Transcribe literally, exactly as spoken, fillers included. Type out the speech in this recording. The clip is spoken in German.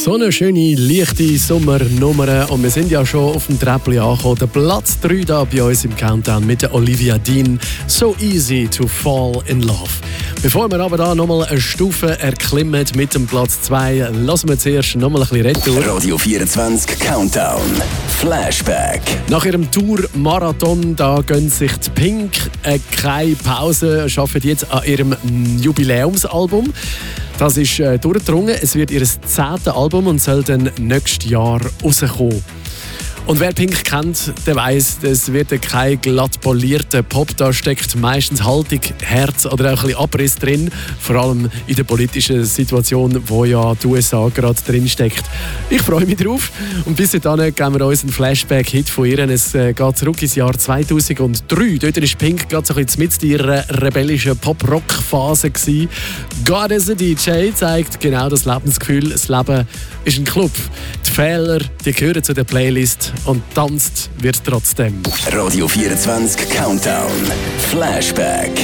So eine schöne, leichte Sommernummer und wir sind ja schon auf dem Treppli angekommen. Der Platz drei da bei uns im Countdown mit der Olivia Dean. So easy to fall in love. Bevor wir aber da nochmal eine Stufe erklimmen mit dem Platz zwei, lassen wir zuerst nochmal ein bisschen Retour. Radio vierundzwanzig Countdown. Flashback. Nach ihrem Tour-Marathon da gönnt sich die Pink äh, keine Pause, arbeitet jetzt an ihrem Jubiläumsalbum. Das ist äh, durchgedrungen. Es wird ihr zehntes Album und soll dann nächstes Jahr rauskommen. Und wer Pink kennt, der weiss, es wird kein glatt polierter Pop. Da steckt meistens Haltung, Herz oder auch ein bisschen Abriss drin. Vor allem in der politischen Situation, wo ja die U S A gerade drin steckt. Ich freue mich drauf. Und bis dahin geben wir uns einen Flashback-Hit von ihr. Es äh, geht zurück ins Jahr zweitausenddrei. Dort war Pink gerade so ein bisschen mit ihrer rebellischen Pop-Rock-Phase gewesen. God as a D J zeigt genau das Lebensgefühl. Das Leben ist ein Club. Die Fehler, die gehören zu der Playlist. Und tanzt wird trotzdem. Radio vierundzwanzig Countdown. Flashback.